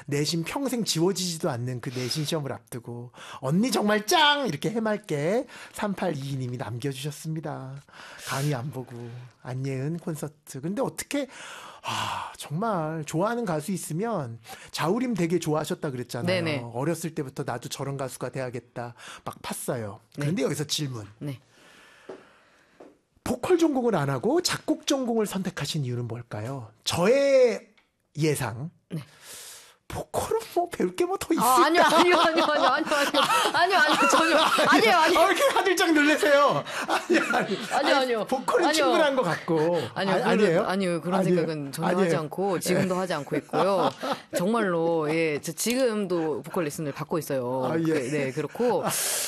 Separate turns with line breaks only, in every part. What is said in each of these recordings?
내신 평생 지워지지도 않는 그 내신 시험을 앞두고 언니 정말 짱! 이렇게 해맑게 3822님이 남겨주셨습니다. 강의 안 보고 안예은 콘서트. 근데 어떻게 정말 좋아하는 가수 있으면 자우림 되게 좋아하셨다 그랬잖아요.
네네.
어렸을 때부터 나도 저런 가수가 돼야겠다 막 팠어요. 그런데 여기서 질문.
네.
보컬 전공을 안 하고 작곡 전공을 선택하신 이유는 뭘까요? 저의 예상.
네.
보컬은 뭐 배울 게 뭐 더 있을까?
아니요, 전혀. 아니요.
왜 이렇게 화들짝 놀라세요?
아니요.
보컬은 충분한 것 같고.
아니요. 그런 생각은 전혀 하지 않고, 지금도 하지 않고 있고요. 정말로, 예, 저 지금도 보컬 레슨을 받고 있어요. 네, 그렇고,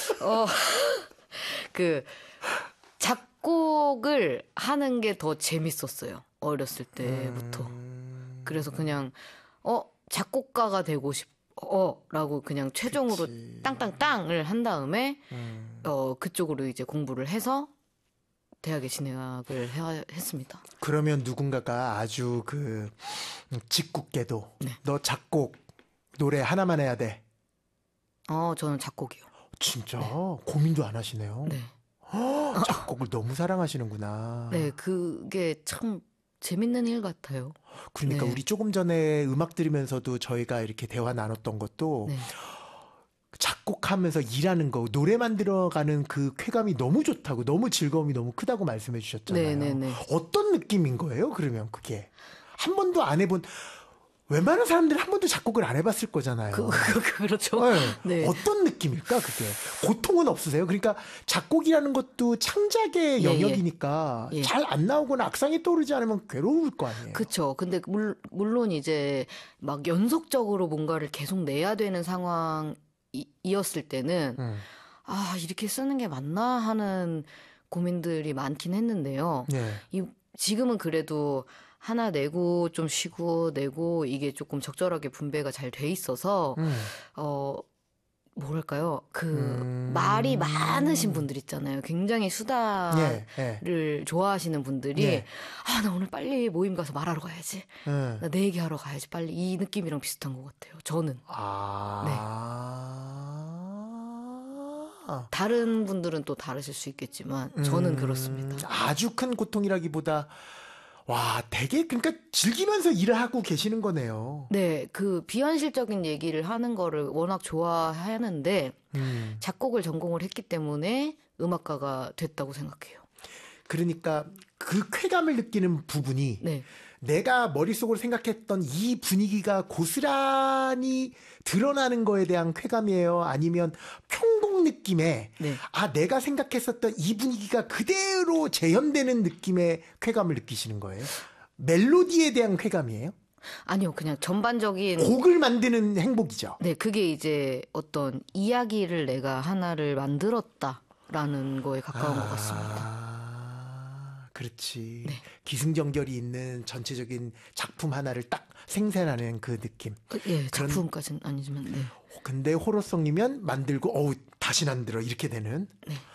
작곡을 하는 게 더 재밌었어요. 어렸을 때부터. 그래서 그냥, 작곡가가 되고 싶어라고 그냥 최종으로 땅땅땅을 한 다음에 그쪽으로 이제 공부를 해서 대학에 진학을 했습니다.
그러면 누군가가 아주 짓궂게도
네.
너 작곡 노래 하나만 해야 돼.
저는 작곡이요.
진짜?
네.
고민도 안 하시네요.
네.
작곡을 너무 사랑하시는구나.
네, 그게 참 재밌는 일 같아요.
그러니까
네.
우리 조금 전에 음악 들으면서도 저희가 이렇게 대화 나눴던 것도
네.
작곡하면서 일하는 거, 노래 만들어가는 그 쾌감이 너무 좋다고, 너무 즐거움이 너무 크다고 말씀해 주셨잖아요.
네.
어떤 느낌인 거예요? 그러면 그게 한 번도 안 해본, 웬만한 사람들은 한 번도 작곡을 안 해봤을 거잖아요.
그렇죠.
네.
네.
어떤 느낌일까 그게? 고통은 없으세요? 그러니까 작곡이라는 것도 창작의 영역이니까 잘 안 나오거나 악상이 떠오르지 않으면 괴로울 거 아니에요.
그렇죠. 근데 물론 이제 막 연속적으로 뭔가를 계속 내야 되는 상황이었을 때는 이렇게 쓰는 게 맞나 하는 고민들이 많긴 했는데요.
네.
지금은 그래도 하나 내고 좀 쉬고 내고 이게 조금 적절하게 분배가 잘 돼 있어서 뭐랄까요? 말이 많으신 분들 있잖아요. 굉장히 수다를 좋아하시는 분들이 나 오늘 빨리 모임 가서 말하러 가야지. 나 내 얘기하러 가야지. 빨리 이 느낌이랑 비슷한 것 같아요. 저는. 다른 분들은 또 다르실 수 있겠지만 저는 그렇습니다.
아주 큰 고통이라기보다 되게 그러니까 즐기면서 일을 하고 계시는 거네요.
네, 비현실적인 얘기를 하는 거를 워낙 좋아하는데 작곡을 전공을 했기 때문에 음악가가 됐다고 생각해요.
그러니까 그 쾌감을 느끼는 부분이 내가 머릿속으로 생각했던 이 분위기가 고스란히 드러나는 거에 대한 쾌감이에요? 아니면 평동 느낌의 내가 생각했었던 이 분위기가 그대로 재현되는 느낌의 쾌감을 느끼시는 거예요? 멜로디에 대한 쾌감이에요?
아니요, 그냥 전반적인
곡을 만드는 행복이죠.
네, 그게 이제 어떤 이야기를 내가 하나를 만들었다라는 거에 가까운 것 같습니다.
그렇지. 기승전결이 있는 전체적인 작품 하나를 딱 생산하는 그 느낌.
작품까지는 아니지만.
근데 호러송이면 만들고 다시 만들어 이렇게 되는.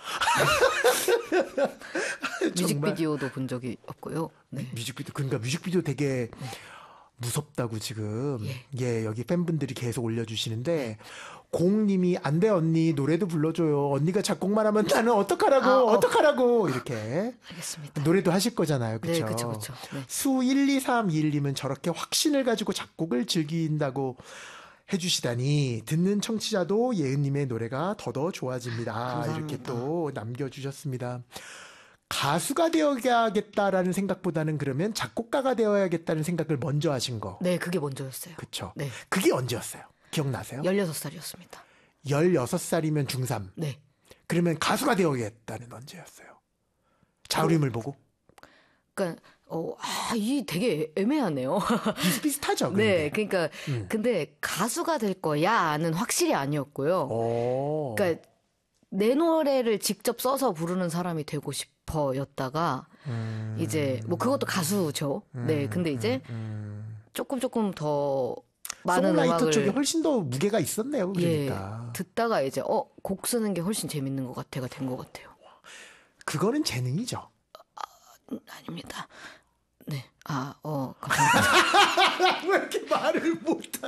뮤직비디오도 본 적이 없고요.
그러니까 뮤직비디오 되게 무섭다고 지금 여기 팬분들이 계속 올려주시는데 공님이 안 돼 언니 노래도 불러줘요. 언니가 작곡만 하면 나는 어떡하라고 이렇게.
알겠습니다.
노래도 하실 거잖아요. 그렇죠?
네, 그렇죠.
수 12321님은 저렇게 확신을 가지고 작곡을 즐긴다고 해주시다니 듣는 청취자도 예은님의 노래가 더더 좋아집니다.
감사합니다.
이렇게 또 남겨주셨습니다. 가수가 되어야겠다라는 생각보다는 그러면 작곡가가 되어야겠다는 생각을 먼저 하신 거.
네, 그게 먼저였어요.
그렇죠. 그게 언제였어요? 기억나세요?
16살이었습니다.
16살이면 중3.
네.
그러면 가수가 되어야겠다는 언제였어요? 자우림을 보고?
그러니까 이 되게 애매하네요.
비슷비슷하죠.
네, 그러니까 근데 가수가 될 거야는 확실히 아니었고요. 그러니까 내 노래를 직접 써서 부르는 사람이 되고 싶어였다가 이제 뭐 그것도 가수죠. 네, 근데 이제 조금 더 많은
송라이터 쪽에
음악을
훨씬 더 무게가 있었네요. 그러니까
듣다가 이제 곡 쓰는 게 훨씬 재밌는 것 같아가 된 것 같아요.
그거는 재능이죠.
아닙니다. 네, 감사합니다.
왜 이렇게 말을 못하?